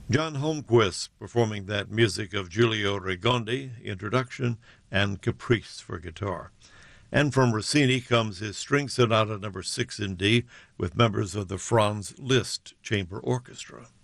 John Holmquist performing that music of Giulio Regondi, Introduction, and Caprice for guitar. And from Rossini comes his String Sonata No. 6 in D with members of the Franz Liszt Chamber Orchestra.